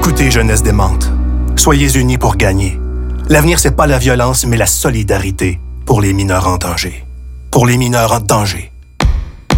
Écoutez, jeunesse démente. Soyez unis pour gagner. L'avenir, c'est pas la violence, mais la solidarité pour les mineurs en danger. Pour les mineurs en danger.